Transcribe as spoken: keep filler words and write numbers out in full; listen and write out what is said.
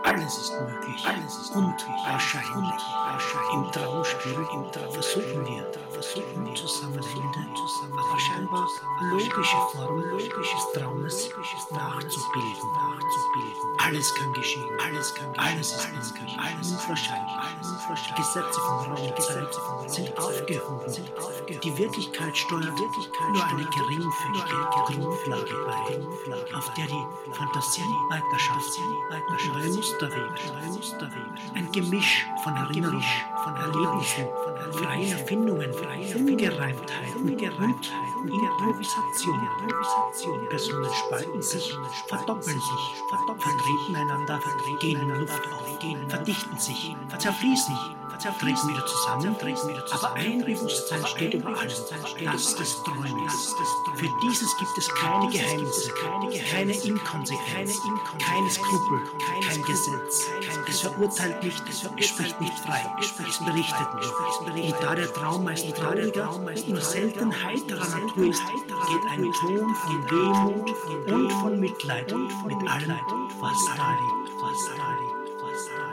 Alles ist möglich. Alles ist und wahrscheinlich. Im Traumspiel im Traum versuchen wir, versuchen wir zusammenhängende, aber scheinbar logische Formen logisches Traumes nachzubilden. nachzubilden. Alles kann geschehen. Alles kann geschehen. Alles ist möglich. Alles ist wahrscheinlich. Die Gesetze von Raum und Zeit sind aufgehoben. Die Wirklichkeit steuert nur eine geringfügige Grundlage bei, auf der die Fantasie weiterschafft und neue Muster webt. Ein Gemisch von Erinnerungen, von Erlebnissen, freien Erfindungen, Ungereimtheiten und Improvisation. Personen spalten sich, verdoppeln sich, vertreten einander, gehen in Luft auf, verdichten sich, zerfließen, treten wieder zusammen, aber ein Bewusstsein steht über allem, das des Träumens. Für dieses gibt es keine Geheimnisse, keine Inkonsequenz, keine Skrupel, kein Gesetz. Es verurteilt nicht, es spricht nicht frei, es berichtet nicht. Und da der Traum meist trauriger und nur selten heiterer Natur ist, geht ein Ton von Wehmut und von Mitleid mit allem, was da liegt, was da liegt, was da liegt.